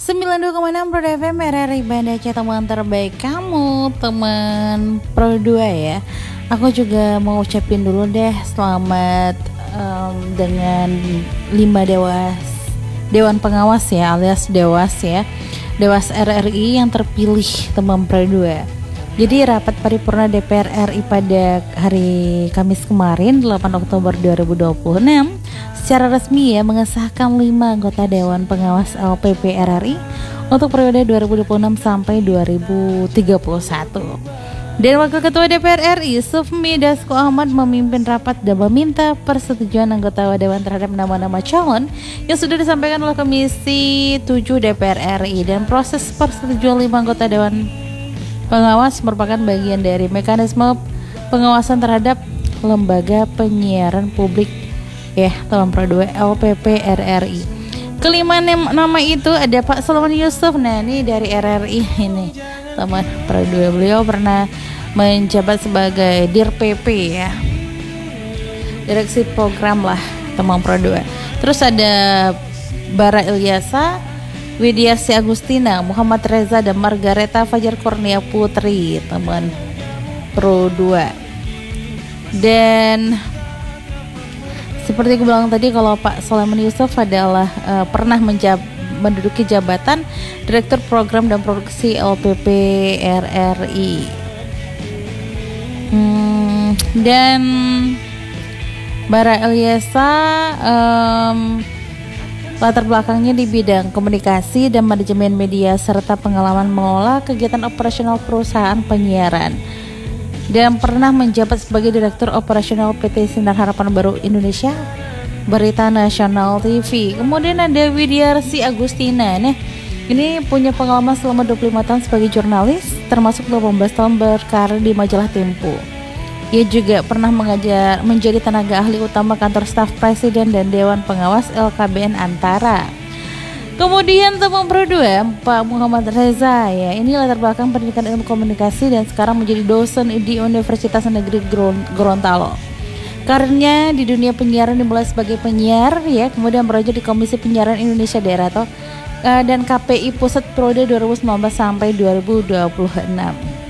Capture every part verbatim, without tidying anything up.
sembilan puluh dua koma enam Pro F M R R I Banda Aceh, teman terbaik kamu, teman Pro dua ya. Aku juga mau ucapin dulu deh selamat um, dengan lima dewas Dewan Pengawas ya, alias Dewas ya, Dewas R R I yang terpilih teman Pro dua. Jadi rapat paripurna D P R R I pada hari Kamis kemarin delapan Oktober dua ribu dua puluh enam secara resmi ya mengesahkan lima anggota Dewan Pengawas L P P R R I untuk periode dua ribu dua puluh enam sampai dua ribu tiga puluh satu. Dan Wakil Ketua D P R R I Sufmi Dasko Ahmad memimpin rapat dan meminta persetujuan anggota Dewan terhadap nama-nama calon yang sudah disampaikan oleh Komisi tujuh D P R R I. Dan proses persetujuan lima anggota Dewan Pengawas merupakan bagian dari mekanisme pengawasan terhadap lembaga penyiaran publik ya, teman Pro dua L P P R R I. Kelima nama itu ada Pak Sulaiman Yusuf. Nah ini dari R R I ini teman Pro dua, beliau pernah menjabat sebagai Dir P P ya, direksi program lah teman Pro dua. Terus ada Bara Ilyasa, Widiasi Agustina, Muhammad Reza, dan Margareta Fajar Kurnia Putri teman Pro dua. Dan seperti aku bilang tadi, kalau Pak Sulaiman Yusuf adalah uh, pernah menjab, menduduki jabatan Direktur Program dan Produksi L P P R R I. Hmm, dan Bara Ilyasa um, latar belakangnya di bidang komunikasi dan manajemen media serta pengalaman mengelola kegiatan operasional perusahaan penyiaran, dan pernah menjabat sebagai Direktur Operasional P T Sinar Harapan Baru Indonesia Berita Nasional T V. Kemudian ada Widiarsi Agustina nih. Ini punya pengalaman selama dua puluh lima tahun sebagai jurnalis, termasuk delapan belas tahun berkarir di majalah Tempo. Ia juga pernah mengajar menjadi tenaga ahli utama kantor staf presiden dan Dewan Pengawas L K B N Antara. Kemudian teman Pro dua, Pak Muhammad Reza ya, ini latar belakang pendidikan ilmu komunikasi dan sekarang menjadi dosen di Universitas Negeri Gorontalo. Karirnya di dunia penyiaran dimulai sebagai penyiar ya, kemudian bekerja di Komisi Penyiaran Indonesia Daerah atau uh, dan K P I Pusat periode dua ribu sembilan belas sampai dua ribu dua puluh enam.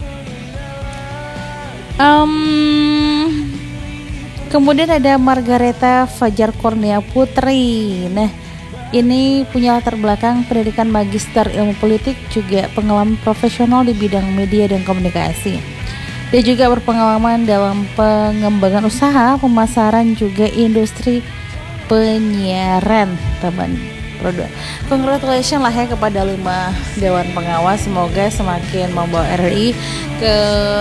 Um, kemudian ada Margareta Fajar Kurnia Putri. Nah, ini punya latar belakang pendidikan magister ilmu politik, juga pengalaman profesional di bidang media dan komunikasi. Dia juga berpengalaman dalam pengembangan usaha, pemasaran, juga industri penyiaran teman Pro dua. Congratulations lah ya kepada lima Dewan Pengawas. Semoga semakin membawa R R I ke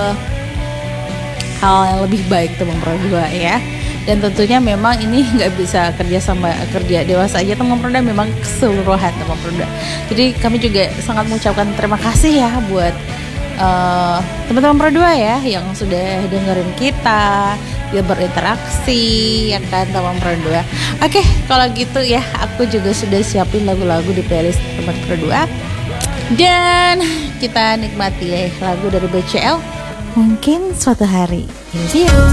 hal yang lebih baik teman Pro dua ya. Dan tentunya memang ini nggak bisa kerja sama kerja dewasa aja teman Pro dua, memang keseluruhan teman Pro dua. Jadi kami juga sangat mengucapkan terima kasih ya buat uh, teman-teman Pro dua ya yang sudah dengerin kita, ya berinteraksi ya kan teman Pro dua. Oke, kalau gitu ya aku juga sudah siapin lagu-lagu di playlist teman Pro dua. Dan kita nikmati ya lagu dari B C L Mungkin Suatu Hari. See you.